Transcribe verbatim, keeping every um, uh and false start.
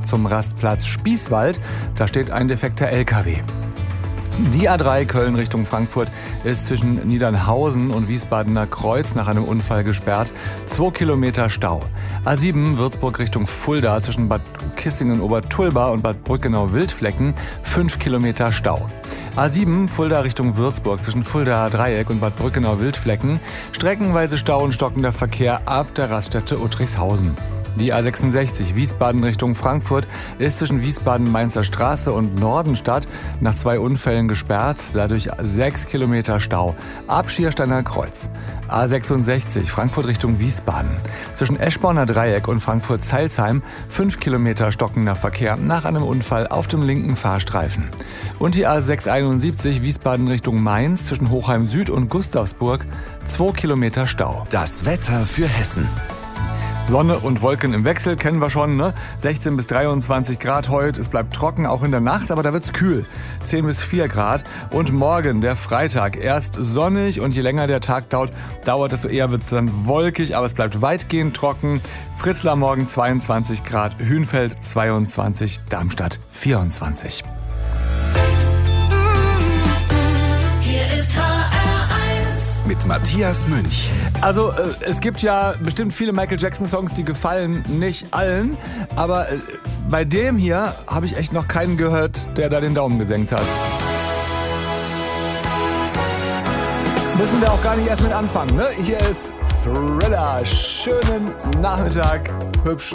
zum Rastplatz Spießwald. Da steht ein defekter L K W. Die A drei Köln Richtung Frankfurt ist zwischen Niedernhausen und Wiesbadener Kreuz nach einem Unfall gesperrt. Zwei Kilometer Stau. A sieben Würzburg Richtung Fulda zwischen Bad Kissingen-Obertulba und Bad Brückenau-Wildflecken. Fünf Kilometer Stau. A sieben Fulda Richtung Würzburg zwischen Fuldaer Dreieck und Bad Brückenau-Wildflecken. Streckenweise Stau und stockender Verkehr ab der Raststätte Uttrichshausen. Die A sechsundsechzig Wiesbaden Richtung Frankfurt ist zwischen Wiesbaden-Mainzer Straße und Nordenstadt nach zwei Unfällen gesperrt, dadurch sechs Kilometer Stau. Ab Schiersteiner Kreuz. A sechsundsechzig Frankfurt Richtung Wiesbaden. Zwischen Eschborner Dreieck und Frankfurt-Zeilsheim fünf Kilometer stockender Verkehr nach einem Unfall auf dem linken Fahrstreifen. Und die A sechshunderteinundsiebzig Wiesbaden Richtung Mainz zwischen Hochheim Süd und Gustavsburg zwei Kilometer Stau. Das Wetter für Hessen. Sonne und Wolken im Wechsel, kennen wir schon, ne? sechzehn bis dreiundzwanzig Grad heute, es bleibt trocken, auch in der Nacht, aber da wird's kühl. zehn bis vier Grad. Und morgen, der Freitag, erst sonnig und je länger der Tag dauert, dauert desto eher wird's dann wolkig, aber es bleibt weitgehend trocken. Fritzlar morgen zweiundzwanzig Grad, Hünfeld zweiundzwanzig, Darmstadt vierundzwanzig. Hier ist H R eins Mit Matthias Münch. Also äh, es gibt ja bestimmt viele Michael Jackson Songs, die gefallen nicht allen, aber äh, bei dem hier habe ich echt noch keinen gehört, der da den Daumen gesenkt hat. Müssen wir auch gar nicht erst mit anfangen, ne? Hier ist Thriller. Schönen Nachmittag, hübsch